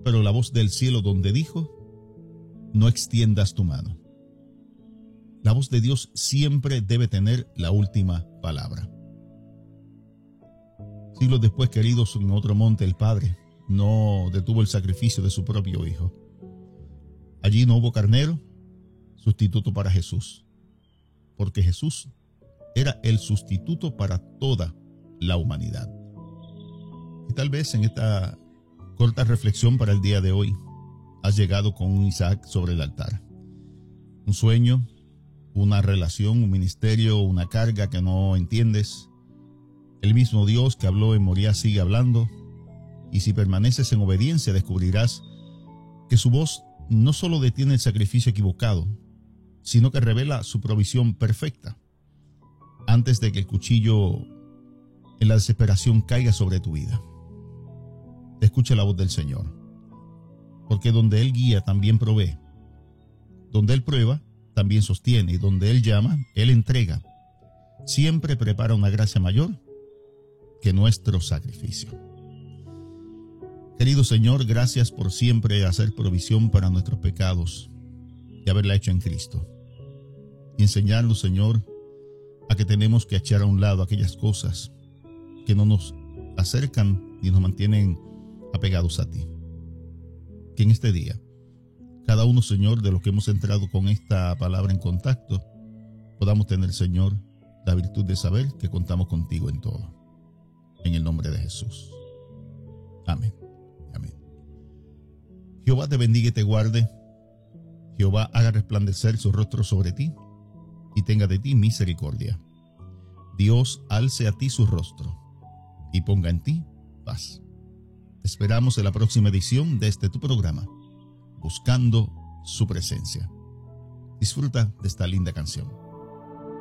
pero la voz del cielo donde dijo: no extiendas tu mano. La voz de Dios siempre debe tener la última palabra. Siglos después, queridos, en otro monte el Padre no detuvo el sacrificio de su propio Hijo. Allí no hubo carnero sustituto para Jesús, porque Jesús era el sustituto para toda la humanidad. Y tal vez en esta corta reflexión para el día de hoy has llegado con un Isaac sobre el altar. Un sueño, una relación, un ministerio, una carga que no entiendes. El mismo Dios que habló en Moriah sigue hablando, y si permaneces en obediencia descubrirás que su voz no solo detiene el sacrificio equivocado, sino que revela su provisión perfecta antes de que el cuchillo en la desesperación caiga sobre tu vida. Escucha la voz del Señor, porque donde Él guía también provee, donde Él prueba también sostiene, y donde Él llama, Él entrega. Siempre prepara una gracia mayor que nuestro sacrificio. Querido Señor, gracias por siempre hacer provisión para nuestros pecados y haberla hecho en Cristo. Y enseñarnos, Señor, a que tenemos que echar a un lado aquellas cosas que no nos acercan ni nos mantienen apegados a ti. Que en este día, cada uno, Señor, de los que hemos entrado con esta palabra en contacto, podamos tener, Señor, la virtud de saber que contamos contigo en todo. En el nombre de Jesús. Amén. Amén. Jehová te bendiga y te guarde. Jehová haga resplandecer su rostro sobre ti y tenga de ti misericordia. Dios alce a ti su rostro y ponga en ti paz. Te esperamos en la próxima edición de este tu programa, Buscando su Presencia. Disfruta de esta linda canción.